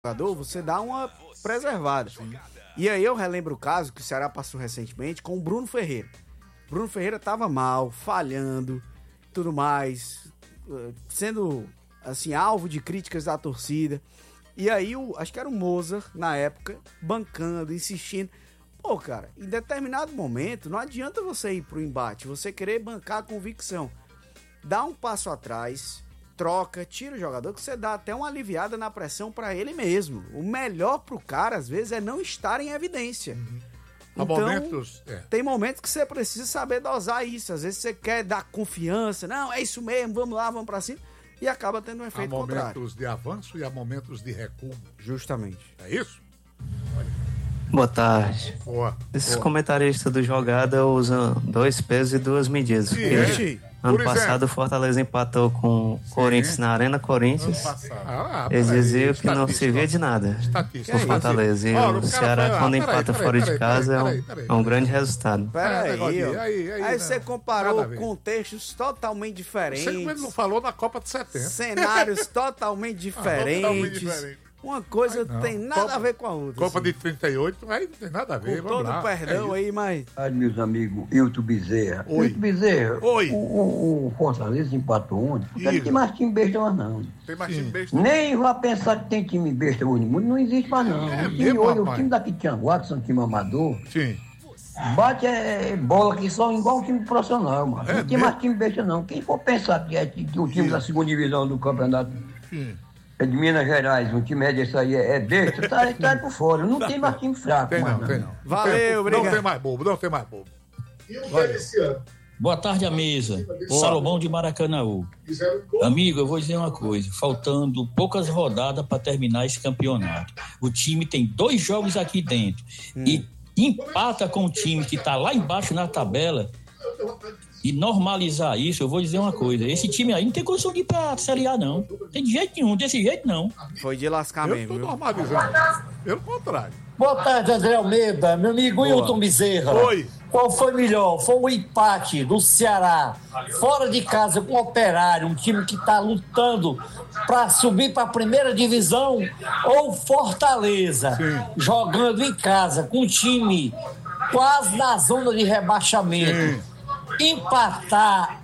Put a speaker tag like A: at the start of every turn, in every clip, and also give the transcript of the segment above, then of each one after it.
A: jogador, você dá uma preservada. Sim. E aí eu relembro o caso que o Ceará passou recentemente com o Bruno Ferreira. Bruno Ferreira estava mal, falhando, tudo mais, sendo assim alvo de críticas da torcida. E aí acho que era o Mozart na época, bancando, insistindo. Pô, cara, em determinado momento não adianta você ir pro embate, você querer bancar a convicção. Dá um passo atrás, troca, tira o jogador, que você dá até uma aliviada na pressão pra ele mesmo. O melhor pro cara, às vezes, é não estar em evidência. Então, tem momentos que você precisa saber dosar isso. Às vezes você quer dar confiança. Não, é isso mesmo, vamos lá, vamos pra cima. E acaba tendo um efeito contrário.
B: Há momentos de avanço e há momentos de recuo.
A: Justamente.
B: É isso?
C: Boa tarde. Esses comentaristas do Jogada usam 2 pesos e 2 medidas. Ano passado o Fortaleza empatou com o Corinthians na Arena Corinthians. Eles diziam que não servia de nada o Fortaleza. E o Ceará, quando empata fora de casa, é um grande resultado.
A: Aí você comparou contextos totalmente diferentes.
B: Você mesmo não falou na Copa de 70.
A: Cenários totalmente diferentes. Uma coisa não tem nada a ver com a outra.
B: Copa assim. De 38, aí não tem nada a ver.
A: Com todo o perdão aí, mas...
D: Meus amigos, Hilton Bezerra. Hilton Bezerra, o Fortaleza empatou ontem, porque não tem mais time besta mais não.
B: Tem mais time besta?
D: Nem vá pensar que tem time besta hoje no mundo, não existe mais não. O time daqui de Tianguá, que são time amador, bate bola aqui só igual um time profissional, mano. Não tem mais time besta não. Quem for pensar que o time da segunda divisão do campeonato... É de Minas Gerais, um time desse aí é besta, tá por fora. Não tem mais time fraco.
B: Tem não.
A: Valeu, obrigado.
B: Não tem mais bobo.
E: E o Feliciano?
F: Boa tarde, à mesa. Salomão de Maracanaú. Amigo, eu vou dizer uma coisa. Faltando poucas rodadas para terminar esse campeonato. O time tem 2 jogos aqui dentro. E empata com o time que tá lá embaixo na tabela. E normalizar isso, eu vou dizer uma coisa. Esse time aí não tem condição de ir pra Série A, não. Tem de jeito nenhum, desse jeito não.
A: Foi de lascar mesmo.
B: Eu tô normalizando. Pelo contrário.
G: Boa tarde, André Almeida. Meu amigo Hilton Bezerra.
B: Oi.
G: Qual foi melhor? Foi o empate do Ceará fora de casa com o Operário, um time que tá lutando para subir para a primeira divisão, ou Fortaleza jogando em casa com um time quase na zona de rebaixamento. Empatar,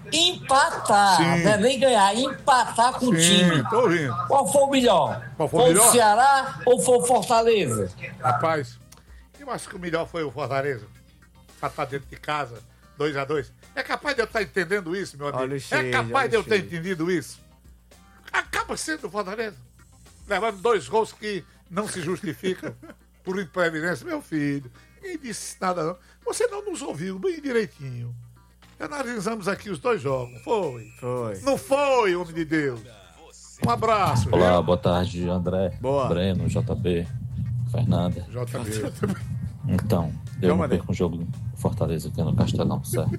G: não é nem ganhar, empatar com o time.
B: Tô rindo.
G: Qual foi o melhor? Foi o Ceará ou foi o Fortaleza?
B: Rapaz, eu acho que o melhor foi o Fortaleza. Tá dentro de casa, 2-2. É capaz de eu estar entendendo isso, meu amigo? É capaz de eu ter entendido isso? Acaba sendo o Fortaleza. Levando 2 gols que não se justificam por imprevidência. Meu filho, ninguém disse nada não. Você não nos ouviu bem direitinho. Analisamos aqui os 2 jogos. Foi. Não foi, homem de Deus. Um abraço.
H: Olá, boa tarde, André.
A: Boa.
H: Breno, JB, Fernanda.
B: JB.
H: Então, eu não perco um jogo do Fortaleza aqui no Castelão, certo?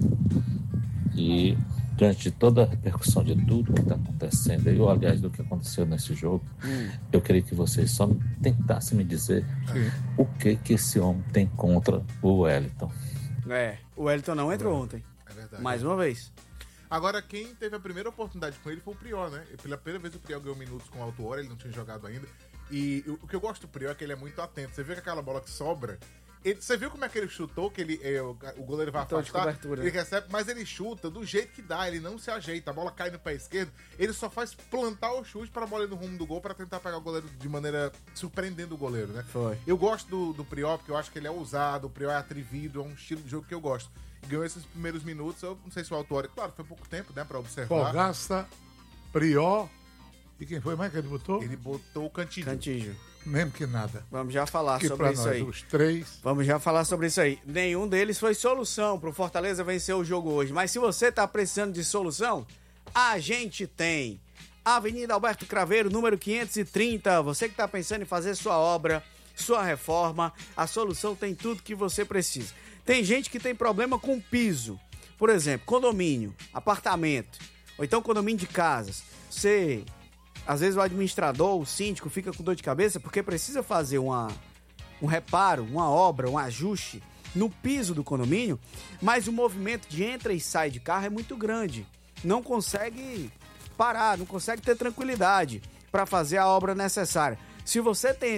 H: E diante de toda a repercussão de tudo que está acontecendo, ou aliás do que aconteceu nesse jogo, eu queria que vocês só tentassem me dizer o que esse homem tem contra o Wellington.
A: O Wellington não entrou ontem.
E: É verdade.
A: Mais uma vez.
E: Agora, quem teve a primeira oportunidade com ele foi o Prior, né? Pela primeira vez o Prior ganhou minutos com o Alto Hora, ele não tinha jogado ainda. E o que eu gosto do Prior é que ele é muito atento. Você viu que aquela bola que sobra... Você viu como é que ele chutou, que o goleiro vai afastar, ele recebe, mas ele chuta do jeito que dá, ele não se ajeita, a bola cai no pé esquerdo, ele só faz plantar o chute para a bola ir no rumo do gol para tentar pegar o goleiro de maneira surpreendendo o goleiro, né? Eu gosto do Prior, porque eu acho que ele é ousado, o Prior é atrevido, é um estilo de jogo que eu gosto. Ganhou esses primeiros minutos, eu não sei se o autor, claro, foi pouco tempo, né, para observar.
B: Fogaça, Prior, e quem foi mais que ele botou?
E: Ele botou o Cantillo.
B: Mesmo que nada.
A: Vamos já falar sobre isso aí.
B: Os 3.
A: Vamos já falar sobre isso aí. Nenhum deles foi solução pro Fortaleza vencer o jogo hoje. Mas se você tá precisando de solução, a gente tem. Avenida Alberto Craveiro, número 530. Você que tá pensando em fazer sua obra, sua reforma, a solução tem tudo que você precisa. Tem gente que tem problema com piso. Por exemplo, condomínio, apartamento, ou então condomínio de casas. Você... Às vezes o administrador, o síndico, fica com dor de cabeça porque precisa fazer um reparo, uma obra, um ajuste no piso do condomínio, mas o movimento de entra e sai de carro é muito grande. Não consegue parar, não consegue ter tranquilidade para fazer a obra necessária. Se você tem